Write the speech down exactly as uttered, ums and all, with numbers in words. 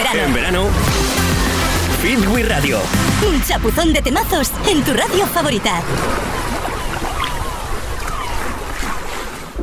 verano. En verano, Hit We Radio. Un chapuzón de temazos en tu radio favorita.